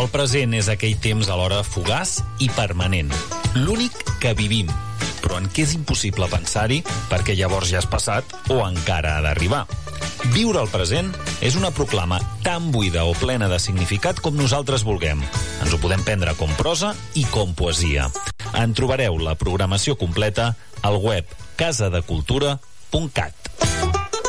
El present és aquell temps alhora fugaç i permanent. L'únic que vivim, però en què és impossible pensar-hi perquè llavors ja és passat o encara ha d'arribar. Viure el present és una proclama tan buida o plena de significat com nosaltres vulguem. Ens ho podem prendre com prosa i com poesia. En trobareu la programació completa al web casadecultura.cat.